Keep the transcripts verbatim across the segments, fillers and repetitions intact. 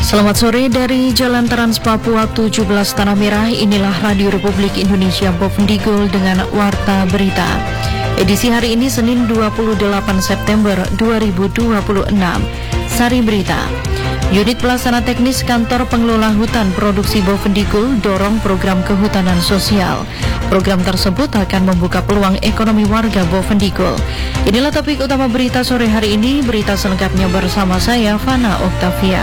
Selamat sore dari Jalan Trans Papua tujuh belas Tanah Merah. Inilah Radio Republik Indonesia Bovendigul dengan Warta Berita. Edisi hari ini Senin dua puluh delapan September dua ribu dua puluh enam. Sari Berita. Unit Pelaksana Teknis Kantor Pengelola Hutan Produksi Bovendigul dorong program kehutanan sosial. Program tersebut akan membuka peluang ekonomi warga Bovendigul. Inilah topik utama berita sore hari ini. Berita selengkapnya bersama saya, Fana Oktavia.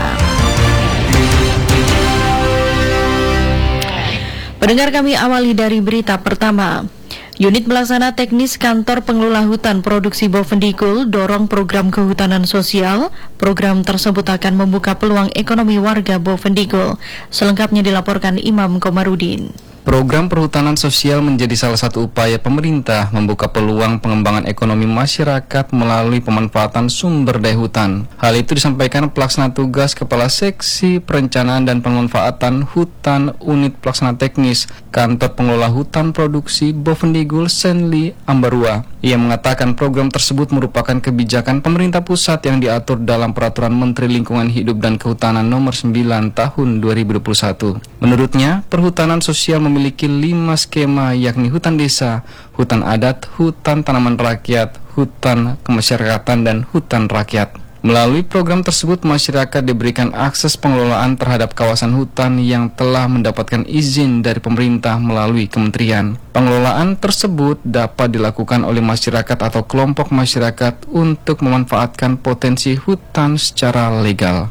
Pendengar, kami awali dari berita pertama. Unit Pelaksana Teknis Kantor Pengelola Hutan Produksi Bovendigul dorong program kehutanan sosial. Program tersebut akan membuka peluang ekonomi warga Bovendigul. Selengkapnya dilaporkan Imam Komarudin. Program perhutanan sosial menjadi salah satu upaya pemerintah membuka peluang pengembangan ekonomi masyarakat melalui pemanfaatan sumber daya hutan. Hal itu disampaikan Pelaksana Tugas Kepala Seksi Perencanaan dan Pemanfaatan Hutan Unit Pelaksana Teknis Kantor Pengelola Hutan Produksi Bovendigul Senli Ambarua. Ia mengatakan program tersebut merupakan kebijakan pemerintah pusat yang diatur dalam Peraturan Menteri Lingkungan Hidup dan Kehutanan Nomor sembilan Tahun dua ribu dua puluh satu. Menurutnya, perhutanan sosial memiliki lima skema, yakni hutan desa, hutan adat, hutan tanaman rakyat, hutan kemasyarakatan, dan hutan rakyat. Melalui program tersebut, masyarakat diberikan akses pengelolaan terhadap kawasan hutan yang telah mendapatkan izin dari pemerintah melalui kementerian. Pengelolaan tersebut dapat dilakukan oleh masyarakat atau kelompok masyarakat untuk memanfaatkan potensi hutan secara legal.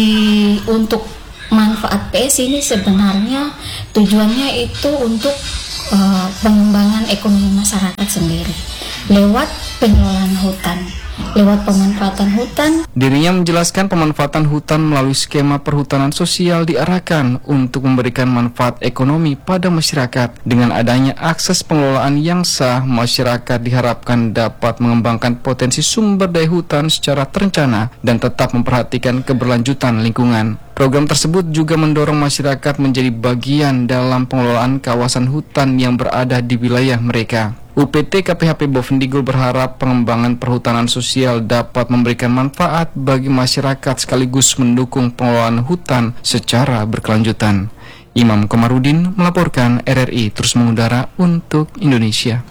Di untuk manfaat P S ini sebenarnya tujuannya itu untuk uh, pengembangan ekonomi masyarakat sendiri lewat pengelolaan hutan, lewat pemanfaatan hutan. Dirinya menjelaskan pemanfaatan hutan melalui skema perhutanan sosial diarahkan untuk memberikan manfaat ekonomi pada masyarakat. Dengan adanya akses pengelolaan yang sah, masyarakat diharapkan dapat mengembangkan potensi sumber daya hutan secara terencana dan tetap memperhatikan keberlanjutan lingkungan. Program tersebut juga mendorong masyarakat menjadi bagian dalam pengelolaan kawasan hutan yang berada di wilayah mereka. U P T K P H P Bovendigul berharap pengembangan perhutanan sosial dapat memberikan manfaat bagi masyarakat sekaligus mendukung pengelolaan hutan secara berkelanjutan. Imam Komarudin melaporkan. R R I terus mengudara untuk Indonesia.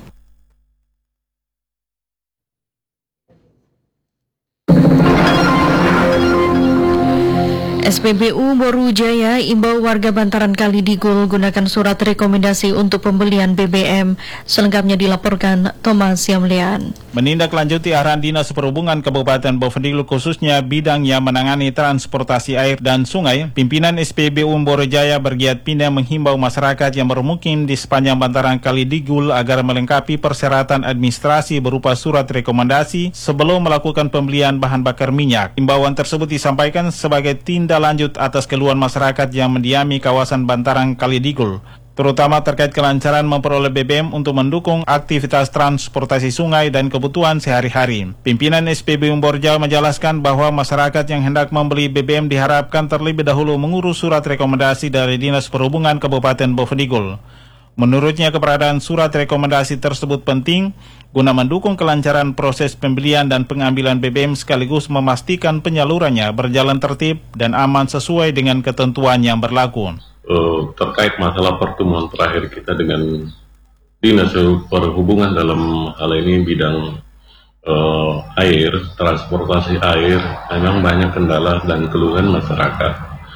S P B U Boru Jaya imbau warga bantaran Kalidigul gunakan surat rekomendasi untuk pembelian B B M. Selengkapnya dilaporkan Thomas Yamlian. Menindaklanjuti arahan Dinas Perhubungan Kabupaten Bovendigul khususnya bidang yang menangani transportasi air dan sungai, pimpinan S P B U Boru Jaya bergiat pindah menghimbau masyarakat yang bermukim di sepanjang bantaran Kalidigul agar melengkapi persyaratan administrasi berupa surat rekomendasi sebelum melakukan pembelian bahan bakar minyak. Imbauan tersebut disampaikan sebagai tindak lanjut atas keluhan masyarakat yang mendiami kawasan bantaran Kalidigul, terutama terkait kelancaran memperoleh B B M untuk mendukung aktivitas transportasi sungai dan kebutuhan sehari-hari. Pimpinan S P B U Boru Jaya menjelaskan bahwa masyarakat yang hendak membeli B B M diharapkan terlebih dahulu mengurus surat rekomendasi dari Dinas Perhubungan Kabupaten Bovendigul. Menurutnya, keberadaan surat rekomendasi tersebut penting guna mendukung kelancaran proses pembelian dan pengambilan B B M sekaligus memastikan penyalurannya berjalan tertib dan aman sesuai dengan ketentuan yang berlaku. Uh, terkait masalah pertemuan terakhir kita dengan Dinas Perhubungan dalam hal ini bidang uh, air, transportasi air, memang banyak kendala dan keluhan masyarakat.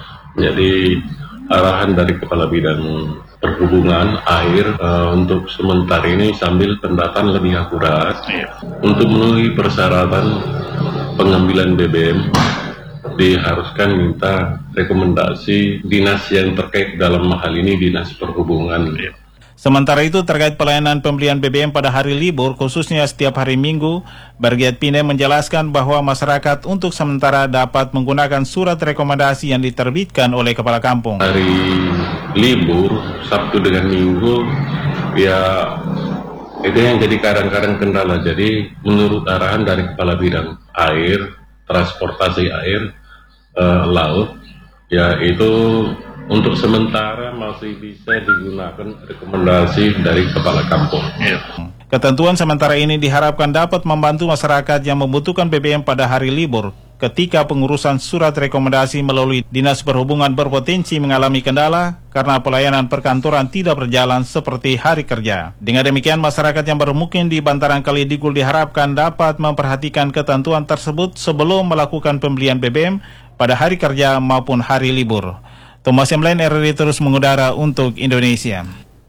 Jadi arahan dari Kepala Bidang Perhubungan air uh, untuk sementara ini sambil pendataan lebih akurat untuk memenuhi persyaratan pengambilan B B M diharuskan minta rekomendasi dinas yang terkait dalam hal ini Dinas Perhubungan. Sementara itu, terkait pelayanan pembelian B B M pada hari libur, khususnya setiap hari Minggu, Bargiat Pinde menjelaskan bahwa masyarakat untuk sementara dapat menggunakan surat rekomendasi yang diterbitkan oleh Kepala Kampung. Hari libur, Sabtu dengan Minggu, ya itu yang jadi kadang-kadang kendala. Jadi menurut arahan dari Kepala Bidang Air, Transportasi Air, uh, Laut, ya itu untuk sementara masih bisa digunakan rekomendasi dari Kepala Kampung. Ketentuan sementara ini diharapkan dapat membantu masyarakat yang membutuhkan B B M pada hari libur ketika pengurusan surat rekomendasi melalui Dinas Perhubungan berpotensi mengalami kendala karena pelayanan perkantoran tidak berjalan seperti hari kerja. Dengan demikian, masyarakat yang bermukim di bantaran Kali Digul diharapkan dapat memperhatikan ketentuan tersebut sebelum melakukan pembelian B B M pada hari kerja maupun hari libur. Thomas Yamlen, R R I terus mengudara untuk Indonesia.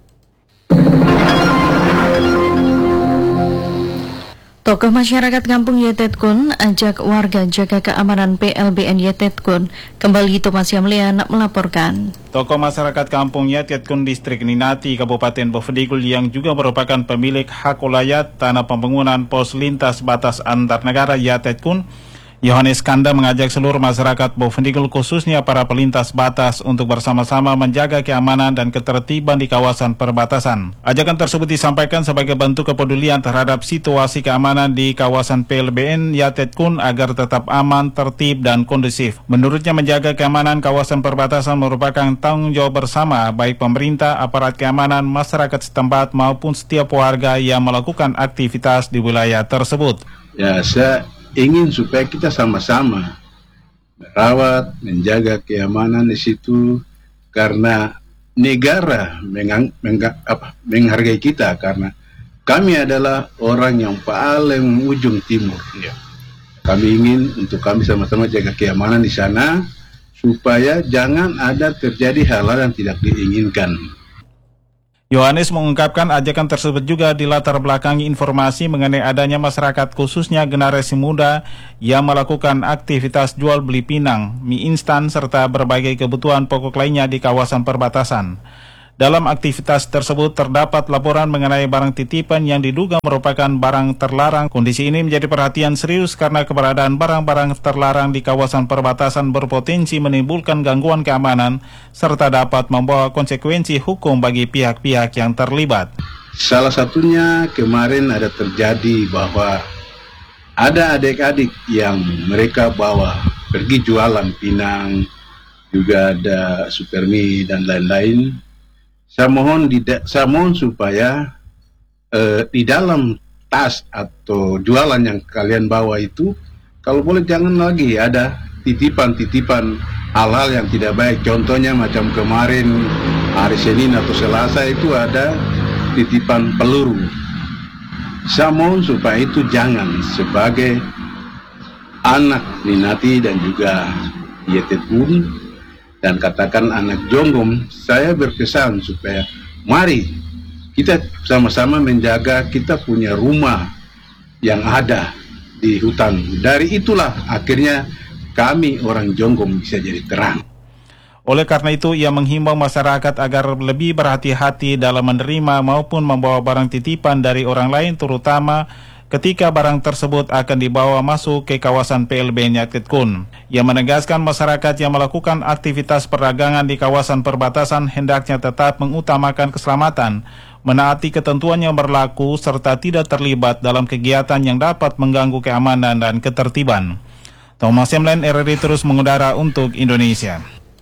Tokoh masyarakat Kampung Yetetkun ajak warga jaga keamanan P L B N Yetetkun. Kembali Thomas Yamlian melaporkan. Tokoh masyarakat Kampung Yetetkun Distrik Ninati, Kabupaten Bovendigul yang juga merupakan pemilik hak ulayat tanah pembangunan pos lintas batas antar negara Yetetkun, Yohanes Kanda mengajak seluruh masyarakat Bovendigul khususnya para pelintas batas untuk bersama-sama menjaga keamanan dan ketertiban di kawasan perbatasan. Ajakan tersebut disampaikan sebagai bentuk kepedulian terhadap situasi keamanan di kawasan P L B N Yetetkun agar tetap aman, tertib, dan kondusif. Menurutnya, menjaga keamanan kawasan perbatasan merupakan tanggung jawab bersama baik pemerintah, aparat keamanan, masyarakat setempat maupun setiap warga yang melakukan aktivitas di wilayah tersebut. Ya, saya ingin supaya kita sama-sama merawat, menjaga keamanan di situ, karena negara mengang, mengang, apa, menghargai kita karena kami adalah orang yang paling ujung timur. Ya. Kami ingin untuk kami sama-sama jaga keamanan di sana supaya jangan ada terjadi hal-hal yang tidak diinginkan. Yohanes mengungkapkan ajakan tersebut juga dilatar belakangi informasi mengenai adanya masyarakat khususnya generasi muda yang melakukan aktivitas jual beli pinang, mie instan, serta berbagai kebutuhan pokok lainnya di kawasan perbatasan. Dalam aktivitas tersebut terdapat laporan mengenai barang titipan yang diduga merupakan barang terlarang. Kondisi ini menjadi perhatian serius karena keberadaan barang-barang terlarang di kawasan perbatasan berpotensi menimbulkan gangguan keamanan serta dapat membawa konsekuensi hukum bagi pihak-pihak yang terlibat. Salah satunya kemarin ada terjadi bahwa ada adik-adik yang mereka bawa pergi jualan pinang, juga ada supermi dan lain-lain. Saya mohon, di, saya mohon supaya uh, di dalam tas atau jualan yang kalian bawa itu, kalau boleh jangan lagi ada titipan-titipan hal-hal yang tidak baik. Contohnya macam kemarin hari Senin atau Selasa itu ada titipan peluru. Saya mohon supaya itu jangan, sebagai anak Ninati dan juga Yetetkun dan katakan anak Jonggom, saya berkesan supaya mari kita sama-sama menjaga kita punya rumah yang ada di hutan. Dari itulah akhirnya kami orang Jonggom bisa jadi terang. Oleh karena itu, ia menghimbau masyarakat agar lebih berhati-hati dalam menerima maupun membawa barang titipan dari orang lain, terutama ketika barang tersebut akan dibawa masuk ke kawasan P L B N Yetetkun. Ia menegaskan masyarakat yang melakukan aktivitas perdagangan di kawasan perbatasan hendaknya tetap mengutamakan keselamatan, menaati ketentuan yang berlaku, serta tidak terlibat dalam kegiatan yang dapat mengganggu keamanan dan ketertiban. Thomas Yamlen, R R I terus mengudara untuk Indonesia.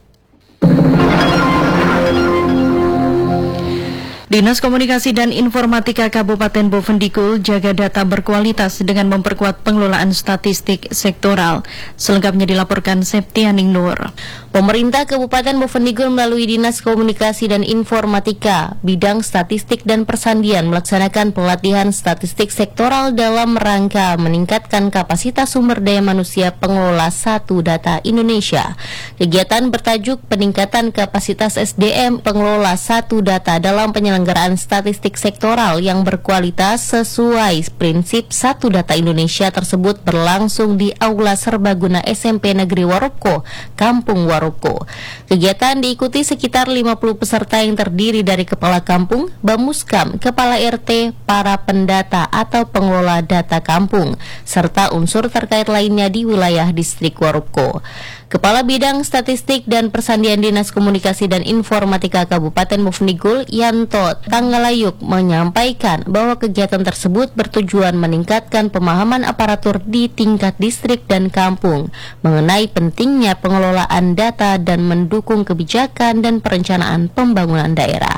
Dinas Komunikasi dan Informatika Kabupaten Bovendigul jaga data berkualitas dengan memperkuat pengelolaan statistik sektoral. Selengkapnya dilaporkan Septianing Nur. Pemerintah Kabupaten Bovendigul melalui Dinas Komunikasi dan Informatika, Bidang Statistik dan Persandian melaksanakan pelatihan statistik sektoral dalam rangka meningkatkan kapasitas sumber daya manusia pengelola Satu Data Indonesia. Kegiatan bertajuk peningkatan kapasitas S D M pengelola Satu Data dalam penyelenggaraan penyelenggaraan statistik sektoral yang berkualitas sesuai prinsip Satu Data Indonesia tersebut berlangsung di Aula Serbaguna S M P Negeri Warupko, Kampung Warupko. Kegiatan diikuti sekitar lima puluh peserta yang terdiri dari kepala kampung, bamuskam, kepala R T, para pendata atau pengelola data kampung, serta unsur terkait lainnya di wilayah distrik Warupko. Kepala Bidang Statistik dan Persandian Dinas Komunikasi dan Informatika Kabupaten Bovendigul, Yanto Tanggalayuk, menyampaikan bahwa kegiatan tersebut bertujuan meningkatkan pemahaman aparatur di tingkat distrik dan kampung mengenai pentingnya pengelolaan data dan mendukung kebijakan dan perencanaan pembangunan daerah.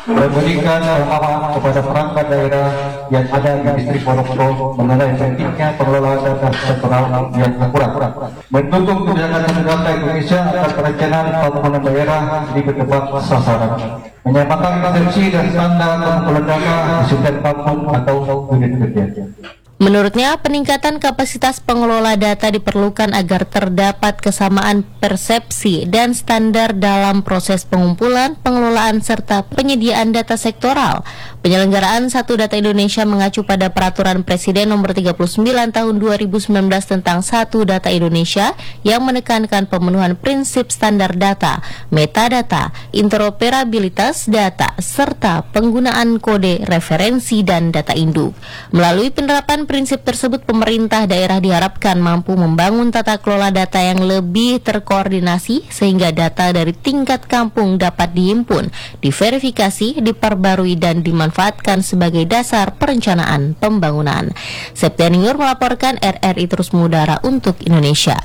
memberikan pemahaman kepada perangkat daerah yang ada di distrik Ponorogo mengenai pentingnya pengelolaan data sektoral yang akurat, mendukung kebijakan data Indonesia atas perencanaan pembangunan daerah di berbagai sasaran, menyamakan persepsi dan standar pengumpulan data di setiap kampung atau unit kerja. Menurutnya, peningkatan kapasitas pengelola data diperlukan agar terdapat kesamaan persepsi dan standar dalam proses pengumpulan, pengelolaan, serta penyediaan data sektoral. Penyelenggaraan Satu Data Indonesia mengacu pada Peraturan Presiden Nomor tiga puluh sembilan Tahun dua ribu sembilan belas tentang Satu Data Indonesia yang menekankan pemenuhan prinsip standar data, metadata, interoperabilitas data, serta penggunaan kode referensi dan data induk. Melalui penerapan prinsip tersebut, pemerintah daerah diharapkan mampu membangun tata kelola data yang lebih terkoordinasi sehingga data dari tingkat kampung dapat dihimpun, diverifikasi, diperbarui, dan dimanfaatkan sebagai dasar perencanaan pembangunan. Septian Nur melaporkan, R R I Terus Mengudara untuk Indonesia.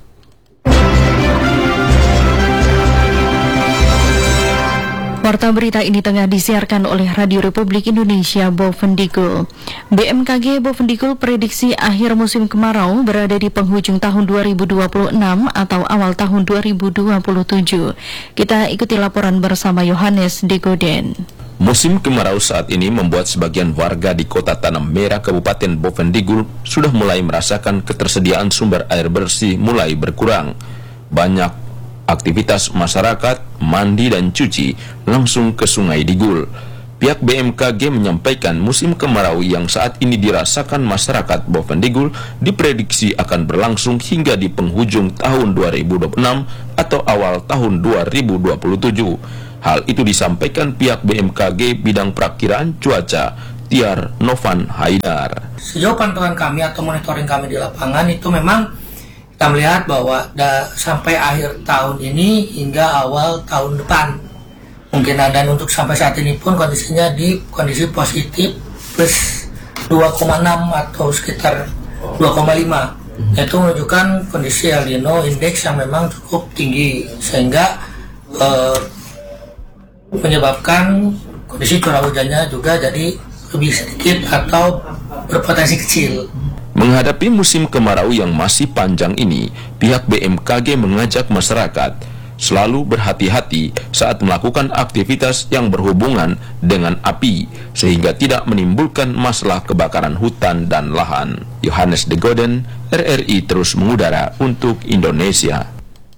Warta berita ini tengah disiarkan oleh Radio Republik Indonesia Bovendigul. B M K G Bovendigul prediksi akhir musim kemarau berada di penghujung tahun dua ribu dua puluh enam atau awal tahun dua ribu dua puluh tujuh. Kita ikuti laporan bersama Yohanes Degoden. Musim kemarau saat ini membuat sebagian warga di Kota Tanah Merah, Kabupaten Bovendigul sudah mulai merasakan ketersediaan sumber air bersih mulai berkurang. Banyak aktivitas masyarakat, mandi dan cuci langsung ke Sungai Digul. Pihak B M K G menyampaikan musim kemarau yang saat ini dirasakan masyarakat Bovendigul diprediksi akan berlangsung hingga di penghujung tahun dua ribu dua puluh enam atau awal tahun dua ribu dua puluh tujuh. Hal itu disampaikan pihak B M K G bidang perakiraan cuaca, Tiar Novan Haidar. Sejauh pantauan kami atau monitoring kami di lapangan itu memang kita melihat bahwa da, sampai akhir tahun ini hingga awal tahun depan mungkin ada, dan untuk sampai saat ini pun kondisinya di kondisi positif plus dua koma enam atau sekitar dua koma lima. Itu menunjukkan kondisi El Nino indeks yang memang cukup tinggi sehingga eh, menyebabkan kondisi curah hujannya juga jadi lebih sedikit atau berpotensi kecil. Menghadapi musim kemarau yang masih panjang ini, pihak B M K G mengajak masyarakat selalu berhati-hati saat melakukan aktivitas yang berhubungan dengan api, sehingga tidak menimbulkan masalah kebakaran hutan dan lahan. Yohanes Degoden, R R I Terus Mengudara untuk Indonesia.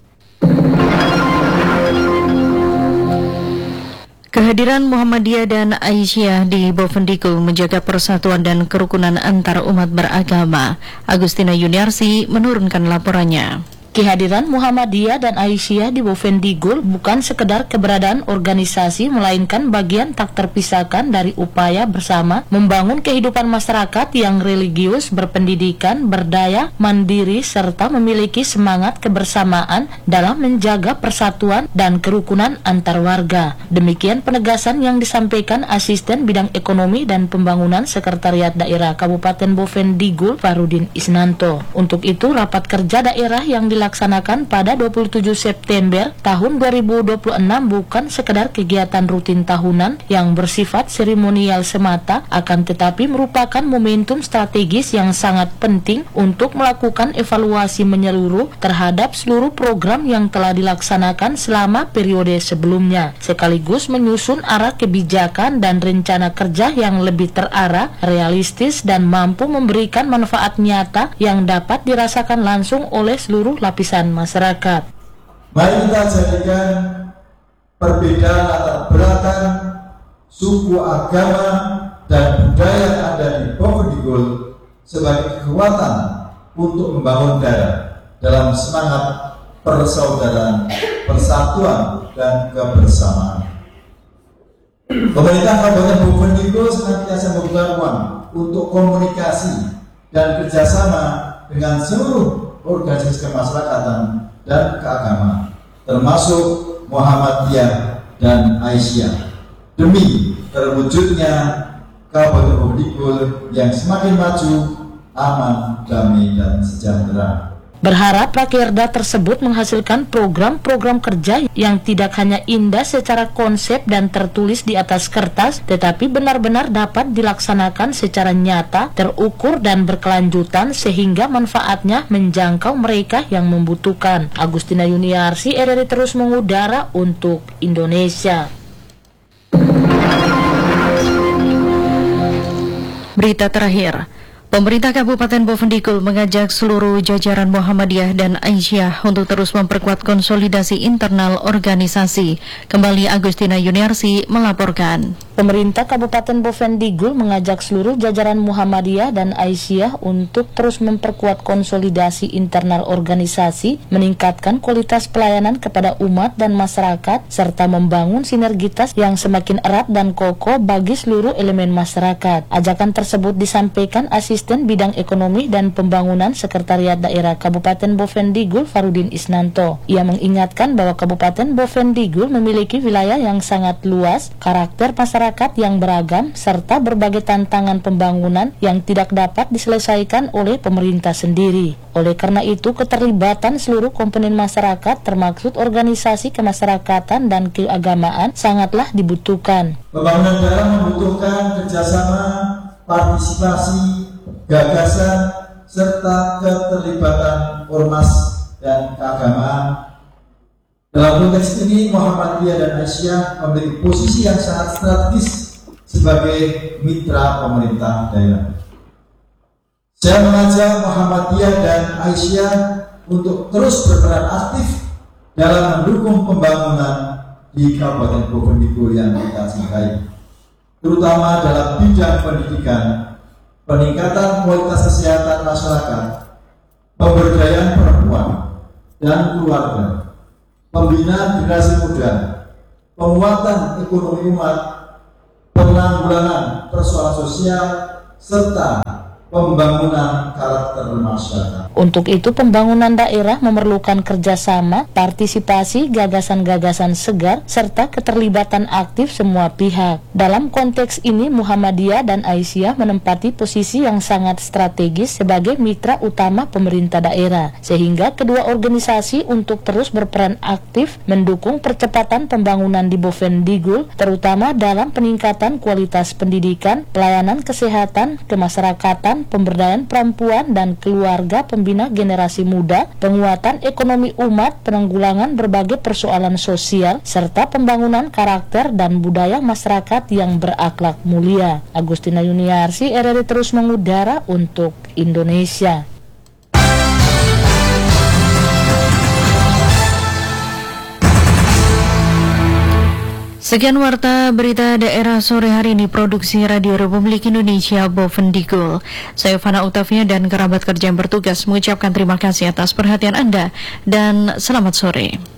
Kehadiran Muhammadiyah dan Aisyah di Bovendigul menjaga persatuan dan kerukunan antar umat beragama. Agustina Yuniarsi menurunkan laporannya. Kehadiran Muhammadiyah dan Aisyah di Bovendigul bukan sekedar keberadaan organisasi, melainkan bagian tak terpisahkan dari upaya bersama membangun kehidupan masyarakat yang religius, berpendidikan, berdaya, mandiri, serta memiliki semangat kebersamaan dalam menjaga persatuan dan kerukunan antar warga. Demikian penegasan yang disampaikan Asisten Bidang Ekonomi dan Pembangunan Sekretariat Daerah Kabupaten Bovendigul, Farudin Isnanto. Untuk itu, rapat kerja daerah yang dilakukan dilaksanakan pada dua puluh tujuh September tahun dua ribu dua puluh enam bukan sekedar kegiatan rutin tahunan yang bersifat seremonial semata, akan tetapi merupakan momentum strategis yang sangat penting untuk melakukan evaluasi menyeluruh terhadap seluruh program yang telah dilaksanakan selama periode sebelumnya, sekaligus menyusun arah kebijakan dan rencana kerja yang lebih terarah, realistis, dan mampu memberikan manfaat nyata yang dapat dirasakan langsung oleh seluruh lapisan masyarakat. Mari kita jadikan perbedaan latar belakang, suku, agama, dan budaya yang ada di Bovendigul sebagai kekuatan untuk membangun daerah dalam semangat persaudaraan, persatuan, dan kebersamaan. Pemerintah Kabupaten Bovendigul senantiasa membuka ruang untuk komunikasi dan kerjasama dengan seluruh organisasi kemasyarakatan dan keagamaan, termasuk Muhammadiyah dan Aisyah, demi terwujudnya Kabupaten Bovendigul yang semakin maju, aman, damai, dan sejahtera. Berharap Rakerda tersebut menghasilkan program-program kerja yang tidak hanya indah secara konsep dan tertulis di atas kertas, tetapi benar-benar dapat dilaksanakan secara nyata, terukur dan berkelanjutan sehingga manfaatnya menjangkau mereka yang membutuhkan. Agustina Yuniarsi, R R I terus mengudara untuk Indonesia. Berita terakhir. Pemerintah Kabupaten Bovendigul mengajak seluruh jajaran Muhammadiyah dan Aisyah untuk terus memperkuat konsolidasi internal organisasi. Kembali Agustina Yuniarsi melaporkan. Pemerintah Kabupaten Bovendigul mengajak seluruh jajaran Muhammadiyah dan Aisyah untuk terus memperkuat konsolidasi internal organisasi, meningkatkan kualitas pelayanan kepada umat dan masyarakat, serta membangun sinergitas yang semakin erat dan kokoh bagi seluruh elemen masyarakat. Ajakan tersebut disampaikan Asisten Bidang Ekonomi dan Pembangunan Sekretariat Daerah Kabupaten Bovendigul Farudin Isnanto. Ia mengingatkan bahwa Kabupaten Bovendigul memiliki wilayah yang sangat luas, karakter masyarakat yang beragam, serta berbagai tantangan pembangunan yang tidak dapat diselesaikan oleh pemerintah sendiri. Oleh karena itu, keterlibatan seluruh komponen masyarakat termasuk organisasi kemasyarakatan dan keagamaan sangatlah dibutuhkan. Pembangunan daerah membutuhkan kerjasama, partisipasi, gagasan, serta keterlibatan ormas dan keagamaan. Dalam konteks ini, Muhammadiyah dan Aisyah memiliki posisi yang sangat strategis sebagai mitra pemerintah daerah. Saya mengajak Muhammadiyah dan Aisyah untuk terus berperan aktif dalam mendukung pembangunan di Kabupaten Bovendigul yang kita cintai, terutama dalam bidang pendidikan, peningkatan kualitas kesehatan masyarakat, pemberdayaan perempuan dan keluarga, pembinaan generasi muda, penguatan ekonomi umat, penanggulangan persoalan sosial, serta pembangunan karakter masyarakat. Untuk itu, pembangunan daerah memerlukan kerjasama, partisipasi, gagasan-gagasan segar, serta keterlibatan aktif semua pihak. Dalam konteks ini, Muhammadiyah dan Aisyah menempati posisi yang sangat strategis sebagai mitra utama pemerintah daerah, sehingga kedua organisasi untuk terus berperan aktif mendukung percepatan pembangunan di Bovendigul, terutama dalam peningkatan kualitas pendidikan, pelayanan kesehatan, kemasyarakatan, pemberdayaan perempuan dan keluarga, pembina generasi muda, penguatan ekonomi umat, penanggulangan berbagai persoalan sosial, serta pembangunan karakter dan budaya masyarakat yang berakhlak mulia. Agustina Yuniarsi, R R I terus mengudara untuk Indonesia. Sekian warta berita daerah sore hari ini, produksi Radio Republik Indonesia Bovendigul. Saya Fana Utavia dan kerabat kerja yang bertugas mengucapkan terima kasih atas perhatian Anda dan selamat sore.